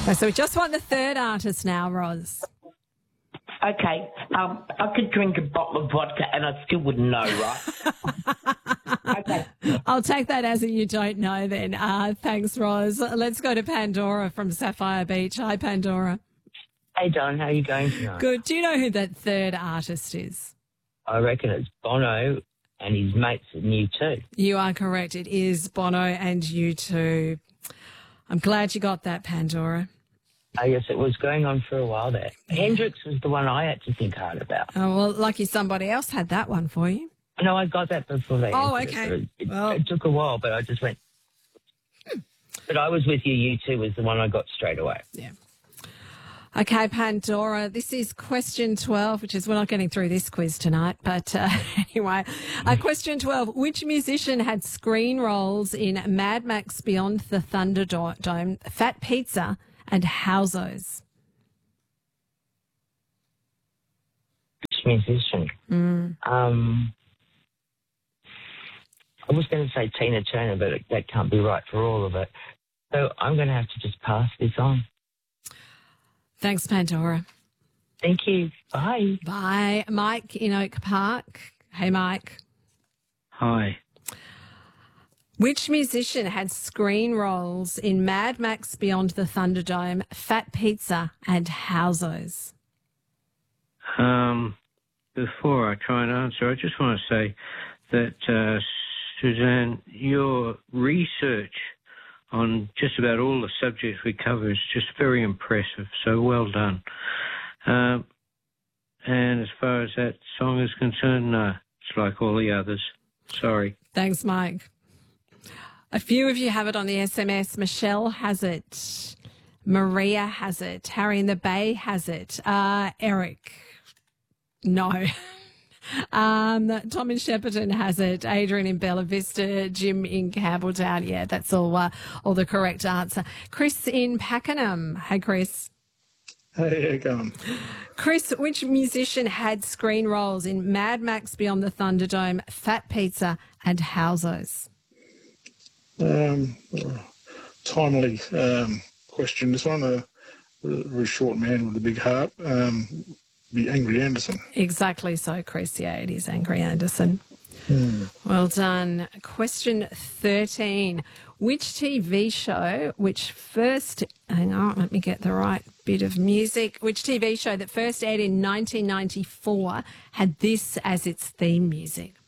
So we just want the third artist now, Roz. Okay, I could drink a bottle of vodka and I still wouldn't know, right? Okay. I'll take that as a you don't know then. Thanks, Roz. Let's go to Pandora from Sapphire Beach. Hi, Pandora. Hey, Don, how are you going tonight? Good. Do you know who that third artist is? I reckon it's Bono and his mates in U2. You are correct. It is Bono and U2. I'm glad you got that, Pandora. Oh, yes, it was going on for a while there. Hendrix was the one I had to think hard about. Oh, well, lucky somebody else had that one for you. No, I got that before they answered okay. it. It took a while, but I just went... But I was with you. U2 was the one I got straight away. Yeah. Okay, Pandora, this is question 12, which is, we're not getting through this quiz tonight, but anyway. Question 12, which musician had screen roles in Mad Max Beyond the Thunderdome, Fat Pizza and Howzos? Which musician? I was going to say Tina Turner, but that can't be right for all of it. So I'm going to have to just pass this on. Thanks, Pandora. Thank you. Bye. Bye. Mike in Oak Park. Hey, Mike. Hi. Which musician had screen roles in Mad Max Beyond the Thunderdome, Fat Pizza and Howzos? Before I try and answer, I just want to say that, Suzanne, your research on just about all the subjects we cover is just very impressive, so well done. And as far as that song is concerned, no, it's like all the others. Sorry. Thanks, Mike. A few of you have it on the SMS. Michelle has it. Maria has it. Harry in the Bay has it. Eric, no. Tom in Shepparton has it. Adrian in Bella Vista. Jim in Campbelltown. Yeah, that's all the correct answer. Chris in Pakenham. Hey, Chris. Hey, how you going? Chris, which musician had screen roles in Mad Max Beyond the Thunderdome, Fat Pizza and Howzos? Timely question. This one, a very short man with a big heart. Be Angry Anderson. Exactly so, Chris. Yeah, it is Angry Anderson. Well done. Question 13. Which TV show, hang on, let me get the right bit of music. Which TV show that first aired in 1994 had this as its theme music?